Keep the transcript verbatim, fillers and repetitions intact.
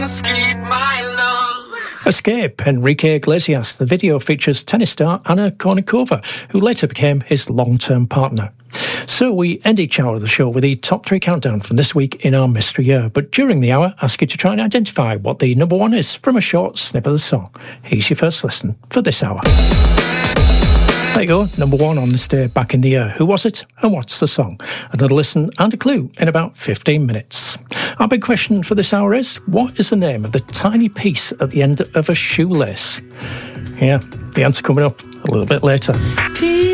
Escape, my love. Escape, Enrique Iglesias. The video features tennis star Anna Kournikova, who later became his long-term partner. So we end each hour of the show with the top three countdown from this week in our mystery year. But during the hour, ask you to try and identify what the number one is from a short snip of the song. Here's your first listen for this hour. There you go, number one on this day back in the year. Who was it and what's the song? Another listen and a clue in about fifteen minutes. Our big question for this hour is, what is the name of the tiny piece at the end of a shoelace? Yeah, the answer coming up a little bit later.